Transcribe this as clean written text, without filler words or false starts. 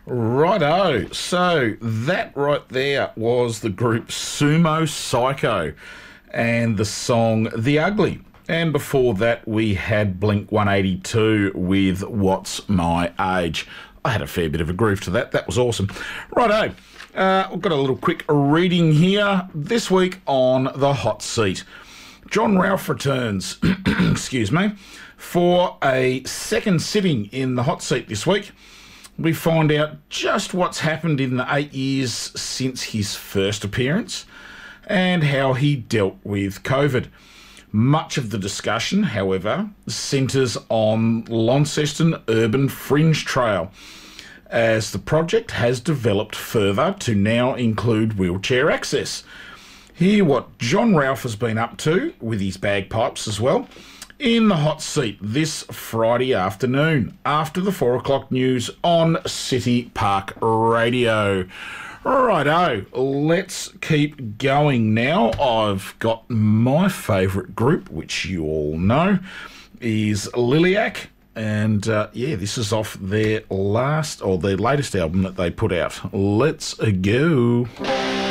Righto. So that right there was the group Sumo Psycho and the song The Ugly. And before that, we had Blink 182 with What's My Age. I had a fair bit of a groove to that. That was awesome. Righto. We've got a little quick reading here. This week on the hot seat, John Ralph returns, excuse me, for a second sitting in the hot seat this week. We find out just what's happened in the 8 years since his first appearance and how he dealt with COVID. Much of the discussion, however, centres on Launceston Urban Fringe Trail, as the project has developed further to now include wheelchair access. Hear what John Ralph has been up to, with his bagpipes as well, in the hot seat this Friday afternoon, after the 4 o'clock news on City Park Radio. Righto, let's keep going now. I've got my favourite group, which you all know, is Liliac. And this is off their latest album that they put out. Let's go.